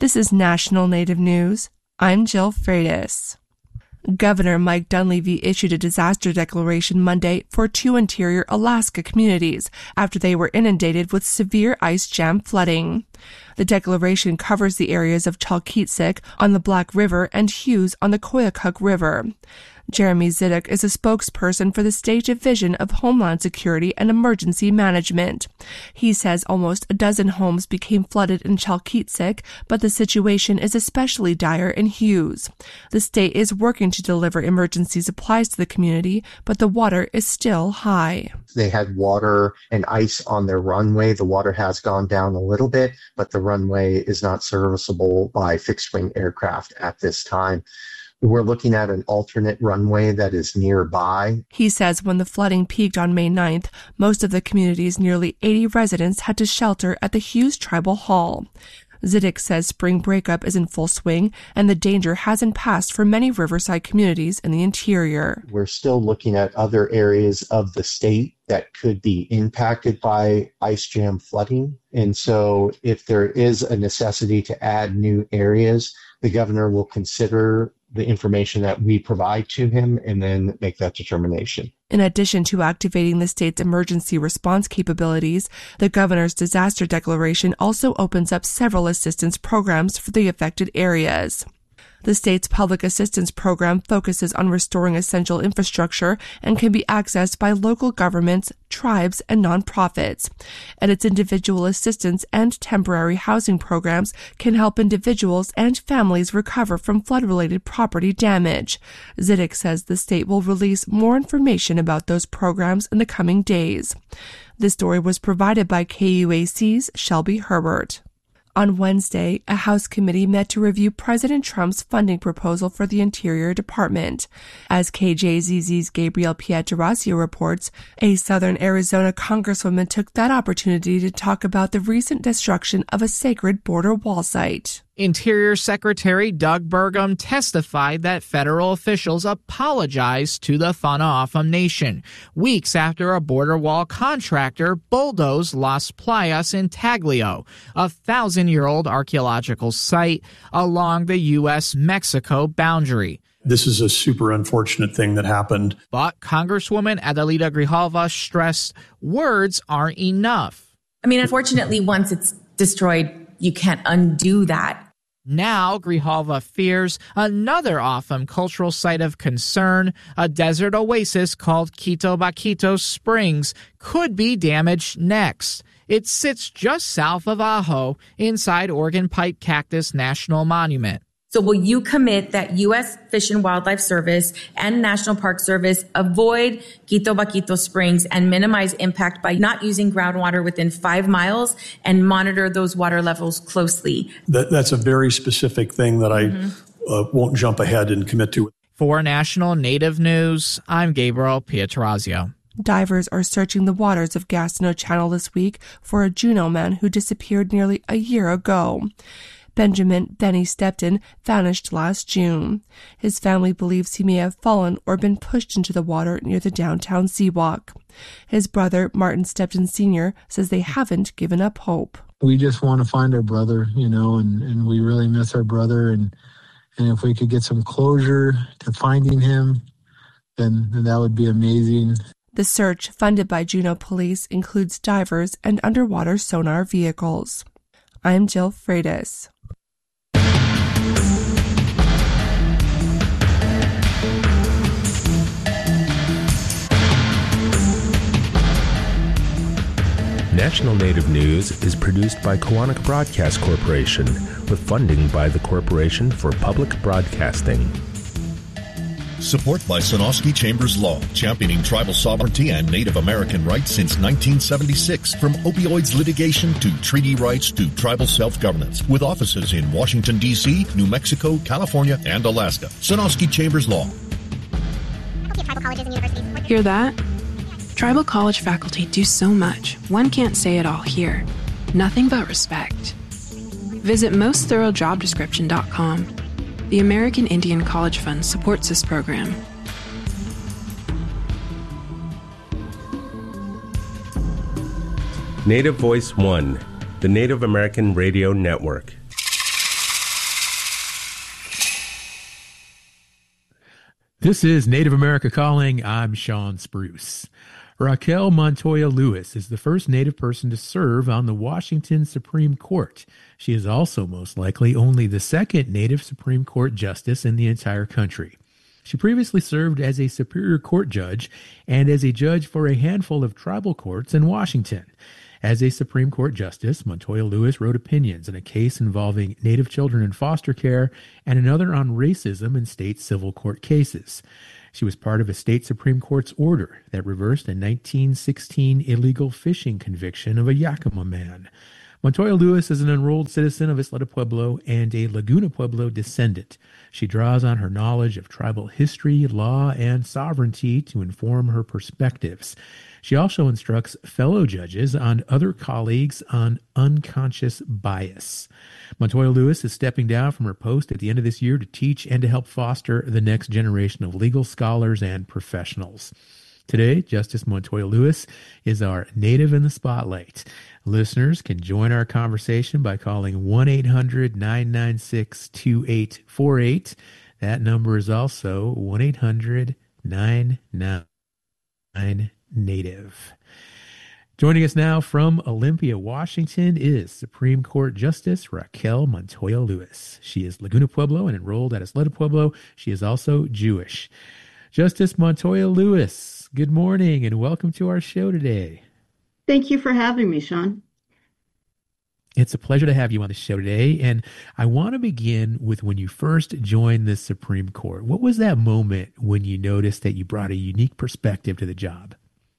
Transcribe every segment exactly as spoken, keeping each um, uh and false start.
This is National Native News. I'm Jill Freitas. Governor Mike Dunleavy issued a disaster declaration Monday for two interior Alaska communities after they were inundated with severe ice jam flooding. The declaration covers the areas of Chalkitsik on the Black River and Hughes on the Koyukuk River. Jeremy Zidek is a spokesperson for the State Division of Homeland Security and Emergency Management. He says almost a dozen homes became flooded in Chalkitsik, but the situation is especially dire in Hughes. The state is working to deliver emergency supplies to the community, but the water is still high. They had water and ice on their runway. The water has gone down a little bit, but the runway is not serviceable by fixed-wing aircraft at this time. We're looking at an alternate runway that is nearby. He says when the flooding peaked on May ninth, most of the community's nearly eighty residents had to shelter at the Hughes Tribal Hall. Zidek says spring breakup is in full swing and the danger hasn't passed for many riverside communities in the interior. We're still looking at other areas of the state that could be impacted by ice jam flooding. And so if there is a necessity to add new areas, the governor will consider the information that we provide to him and then make that determination. In addition to activating the state's emergency response capabilities, the governor's disaster declaration also opens up several assistance programs for the affected areas. The state's public assistance program focuses on restoring essential infrastructure and can be accessed by local governments, tribes, and nonprofits. And its individual assistance and temporary housing programs can help individuals and families recover from flood-related property damage. Zidek says the state will release more information about those programs in the coming days. This story was provided by K U A C's Shelby Herbert. On Wednesday, a House committee met to review President Trump's funding proposal for the Interior Department. As K J Z Z's Gabriel Pietrasio reports, a Southern Arizona congresswoman took that opportunity to talk about the recent destruction of a sacred border wall site. Interior Secretary Doug Burgum testified that federal officials apologized to the Thonothoam Nation weeks after a border wall contractor bulldozed Las Playas in Taglio, a thousand-year-old archaeological site along the U S Mexico boundary. This is a super unfortunate thing that happened. But Congresswoman Adelita Grijalva stressed words aren't enough. I mean, unfortunately, once it's destroyed, you can't undo that. Now, Grijalva fears another Otham cultural site of concern, a desert oasis called Quito Baquito Springs, could be damaged next. It sits just south of Ajo, inside Organ Pipe Cactus National Monument. So will you commit that U S Fish and Wildlife Service and National Park Service avoid Quito Baquito Springs and minimize impact by not using groundwater within five miles and monitor those water levels closely? That, that's a very specific thing that I mm-hmm. uh, won't jump ahead and commit to. For National Native News, I'm Gabriel Pietrasio. Divers are searching the waters of Gastineau Channel this week for a Juneau man who disappeared nearly a year ago. Benjamin Benny Stepton vanished last June. His family believes he may have fallen or been pushed into the water near the downtown Seawalk. His brother, Martin Stepton Senior, says they haven't given up hope. We just want to find our brother, you know, and, and we really miss our brother. And, and if we could get some closure to finding him, then, then that would be amazing. The search, funded by Juneau Police, includes divers and underwater sonar vehicles. I'm Jill Freitas. National Native News is produced by Koahnic Broadcast Corporation with funding by the Corporation for Public Broadcasting. Support by Sonosky Chambers Law, championing tribal sovereignty and Native American rights since nineteen seventy-six. From opioids litigation to treaty rights to tribal self-governance. With offices in Washington, D C, New Mexico, California, and Alaska. Sonosky Chambers Law. Hear that? Tribal college faculty do so much. One can't say it all here. Nothing but respect. Visit most thorough job description dot com. The American Indian College Fund supports this program. Native Voice One, the Native American Radio Network. This is Native America Calling. I'm Sean Spruce. Raquel Montoya Lewis is the first Native person to serve on the Washington Supreme Court. She is also most likely only the second Native Supreme Court justice in the entire country. She previously served as a Superior Court judge and as a judge for a handful of tribal courts in Washington. As a Supreme Court justice, Montoya Lewis wrote opinions in a case involving Native children in foster care and another on racism in state civil court cases. She was part of a state Supreme Court's order that reversed a nineteen sixteen illegal fishing conviction of a Yakima man. Montoya Lewis is an enrolled citizen of Isleta Pueblo and a Laguna Pueblo descendant. She draws on her knowledge of tribal history, law, and sovereignty to inform her perspectives. She also instructs fellow judges and other colleagues on unconscious bias. Montoya Lewis is stepping down from her post at the end of this year to teach and to help foster the next generation of legal scholars and professionals. Today, Justice Montoya Lewis is our Native in the Spotlight. Listeners can join our conversation by calling one eight hundred nine nine six two eight four eight. That number is also one eight hundred nine nine nine Native. Joining us now from Olympia, Washington is Supreme Court Justice Raquel Montoya Lewis. She is Laguna Pueblo and enrolled at Isleta Pueblo. She is also Jewish. Justice Montoya Lewis, good morning and welcome to our show today. Thank you for having me, Sean. It's a pleasure to have you on the show today. And I want to begin with when you first joined the Supreme Court. What was that moment when you noticed that you brought a unique perspective to the job?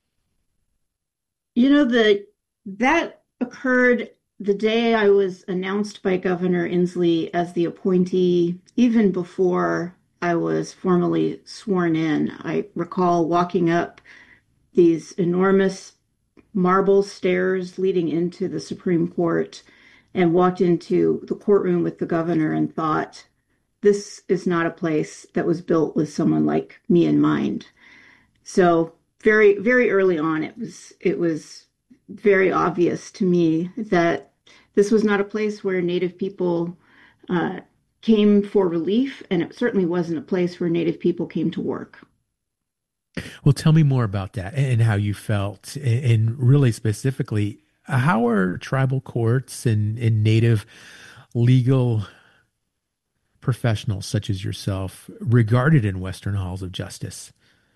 You know, the that occurred the day I was announced by Governor Inslee as the appointee, even before I was formally sworn in. I recall walking up these enormous marble stairs leading into the Supreme Court and walked into the courtroom with the governor and thought, this is not a place that was built with someone like me in mind. So very, very early on, it was it was very obvious to me that this was not a place where Native people uh, came for relief, and it certainly wasn't a place where Native people came to work. Well, tell me more about that and how you felt, and really specifically, how are tribal courts and, and Native legal professionals such as yourself regarded in Western halls of justice?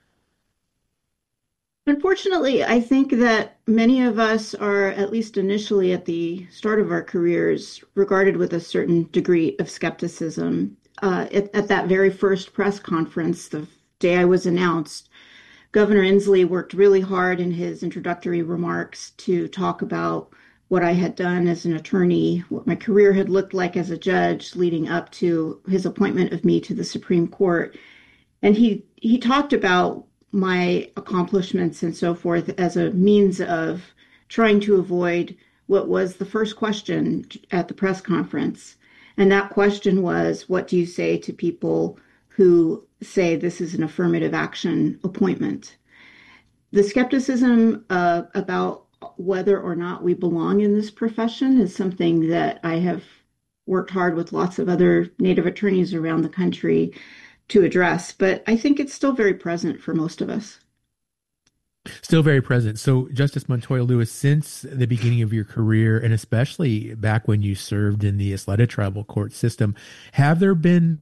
Unfortunately, I think that many of us are, at least initially at the start of our careers, regarded with a certain degree of skepticism. Uh, at, at that very first press conference, the day I was announced, Governor Inslee worked really hard in his introductory remarks to talk about what I had done as an attorney, what my career had looked like as a judge leading up to his appointment of me to the Supreme Court. And he, he talked about my accomplishments and so forth as a means of trying to avoid what was the first question at the press conference. And that question was, what do you say to people who say this is an affirmative action appointment? The skepticism uh, about whether or not we belong in this profession is something that I have worked hard with lots of other Native attorneys around the country to address, but I think it's still very present for most of us. Still very present. So, Justice Montoya Lewis, since the beginning of your career, and especially back when you served in the Isleta tribal court system, have there been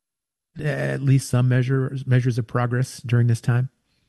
at least some measures measures of progress during this time?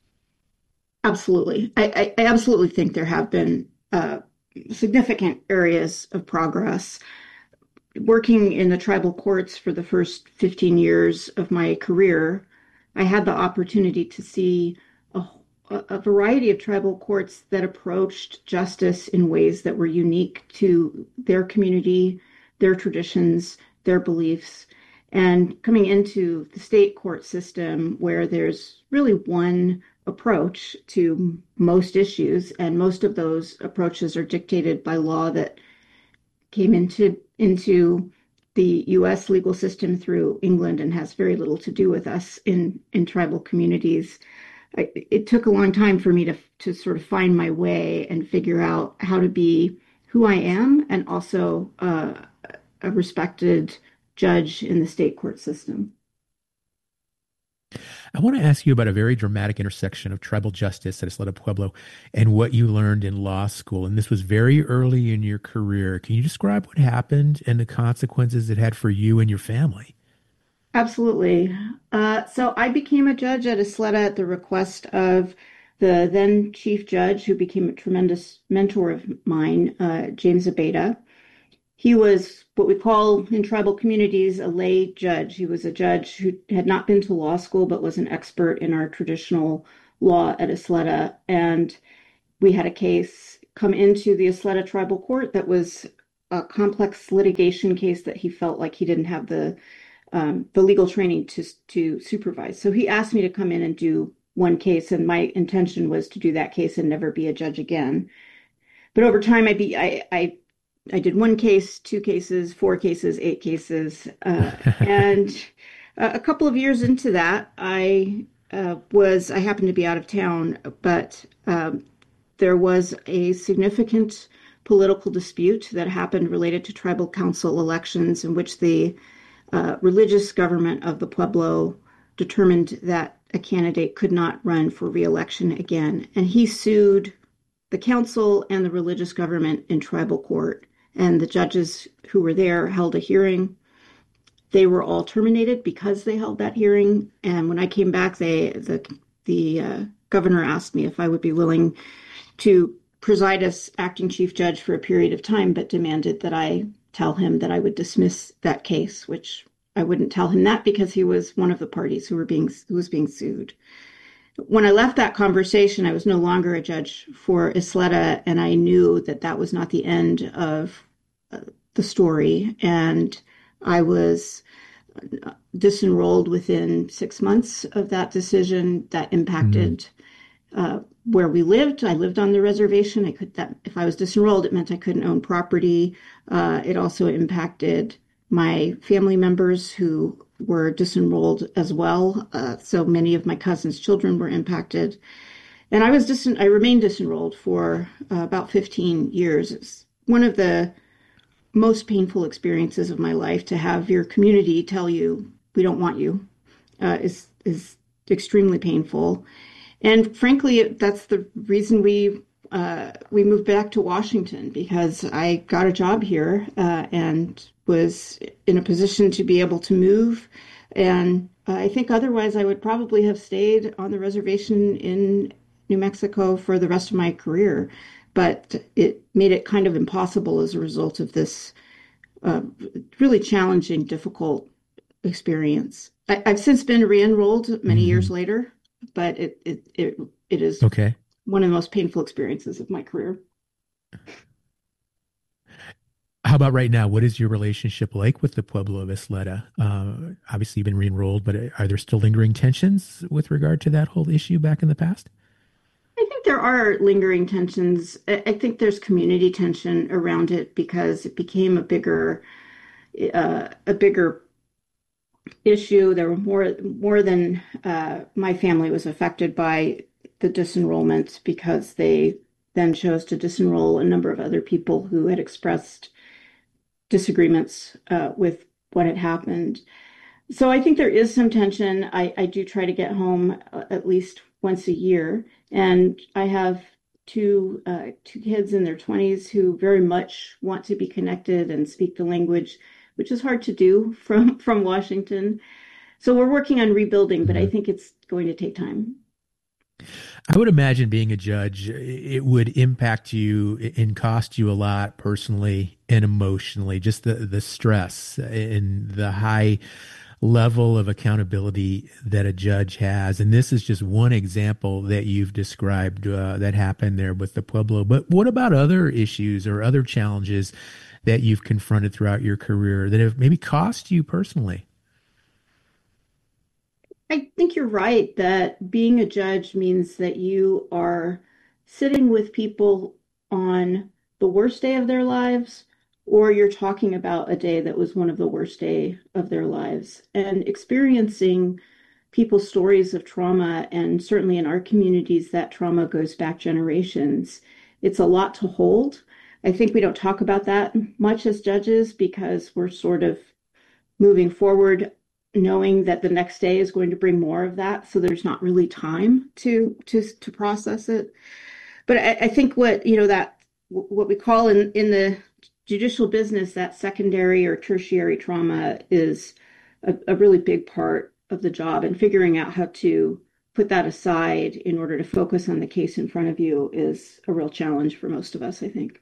Absolutely. I, I, I absolutely think there have been uh, significant areas of progress. Working in the tribal courts for the first fifteen years of my career, I had the opportunity to see a, a variety of tribal courts that approached justice in ways that were unique to their community, their traditions, their beliefs. And coming into the state court system, where there's really one approach to most issues, and most of those approaches are dictated by law that came into into the U S legal system through England and has very little to do with us in, in tribal communities. I, it took a long time for me to, to sort of find my way and figure out how to be who I am and also uh, a respected judge in the state court system. I want to ask you about a very dramatic intersection of tribal justice at Ysleta Pueblo and what you learned in law school. And this was very early in your career. Can you describe what happened and the consequences it had for you and your family? Absolutely. Uh, so I became a judge at Ysleta at the request of the then chief judge, who became a tremendous mentor of mine, uh, James Abeyta. He was what we call in tribal communities a lay judge. He was a judge who had not been to law school, but was an expert in our traditional law at Ysleta. And we had a case come into the Ysleta Tribal Court that was a complex litigation case that he felt like he didn't have the um, the legal training to to supervise. So he asked me to come in and do one case, and my intention was to do that case and never be a judge again. But over time, I be I. I I did one case, two cases, four cases, eight cases. Uh, and a couple of years into that, I uh, was, I happened to be out of town, but um, there was a significant political dispute that happened related to tribal council elections in which the uh, religious government of the Pueblo determined that a candidate could not run for re-election again. And he sued the council and the religious government in tribal court. And the judges who were there held a hearing. They were all terminated because they held that hearing. And when I came back, they the the uh, governor asked me if I would be willing to preside as acting chief judge for a period of time, but demanded that I tell him that I would dismiss that case, which I wouldn't tell him that because he was one of the parties who were being who was being sued. When I left that conversation, I was no longer a judge for Ysleta, and I knew that that was not the end of uh, the story. And I was disenrolled within six months of that decision. That impacted mm-hmm. uh, where we lived. I lived on the reservation. I could that if I was disenrolled, it meant I couldn't own property. Uh, it also impacted my family members who were disenrolled as well. Uh, so many of my cousins' children were impacted. And I was dis- I remained disenrolled for uh, about fifteen years. It's one of the most painful experiences of my life to have your community tell you, we don't want you, uh, is, is extremely painful. And frankly, that's the reason we uh, we moved back to Washington, because I got a job here uh, and was in a position to be able to move. And uh, I think otherwise I would probably have stayed on the reservation in New Mexico for the rest of my career. But it made it kind of impossible as a result of this uh, really challenging, difficult experience. I, I've since been re-enrolled many mm-hmm. years later, but it, it, it, it is okay. one of the most painful experiences of my career. How about right now? What is your relationship like with the Pueblo of Ysleta? Uh, obviously, you've been re-enrolled, but are there still lingering tensions with regard to that whole issue back in the past? I think there are lingering tensions. I think there's community tension around it because it became a bigger, uh, a bigger issue. There were more, more than uh, my family was affected by the disenrollment, because they then chose to disenroll a number of other people who had expressed disagreements uh, with what had happened. So I think there is some tension. I, I do try to get home uh, at least once a year. And I have two uh, two kids in their twenties who very much want to be connected and speak the language, which is hard to do from, from Washington. So we're working on rebuilding, but I think it's going to take time. I would imagine being a judge, it would impact you and cost you a lot personally and emotionally, just the, the stress and the high level of accountability that a judge has. And this is just one example that you've described uh, that happened there with the Pueblo. But what about other issues or other challenges that you've confronted throughout your career that have maybe cost you personally? I think you're right that being a judge means that you are sitting with people on the worst day of their lives, or you're talking about a day that was one of the worst day of their lives, and experiencing people's stories of trauma. And certainly in our communities, that trauma goes back generations. It's a lot to hold. I think we don't talk about that much as judges because we're sort of moving forward knowing that the next day is going to bring more of that, so there's not really time to to to process it. But I, I think what you know that what we call in in the judicial business that secondary or tertiary trauma is a, a really big part of the job, and figuring out how to put that aside in order to focus on the case in front of you is a real challenge for most of us, I think.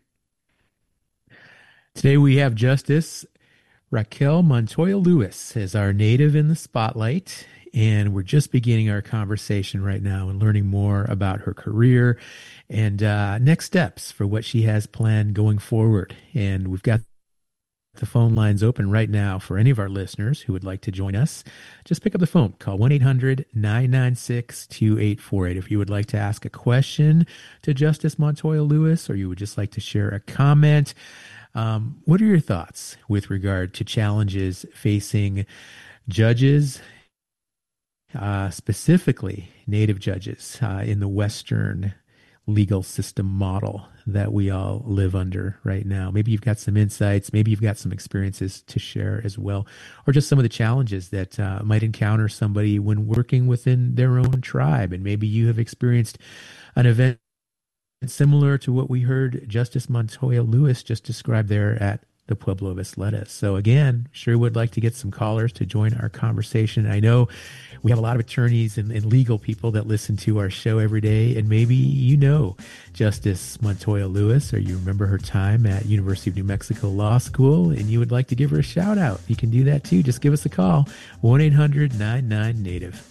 Today we have Justice Raquel Montoya Lewis as our native in the spotlight, and we're just beginning our conversation right now and learning more about her career and uh, next steps for what she has planned going forward. And we've got the phone lines open right now for any of our listeners who would like to join us. Just pick up the phone, call one eight hundred nine nine six two eight four eight if you would like to ask a question to Justice Montoya Lewis, or you would just like to share a comment. Um, what are your thoughts with regard to challenges facing judges, uh, specifically Native judges uh, in the Western legal system model that we all live under right now? Maybe you've got some insights, maybe you've got some experiences to share as well, or just some of the challenges that uh, might encounter somebody when working within their own tribe. And maybe you have experienced an event similar to what we heard Justice Montoya Lewis just described there at the Pueblo of Isleta. So again, sure would like to get some callers to join our conversation. I know we have a lot of attorneys and, and legal people that listen to our show every day, and maybe you know Justice Montoya Lewis, or you remember her time at University of New Mexico Law School, and you would like to give her a shout out. You can do that too. Just give us a call, one eight hundred nine nine native.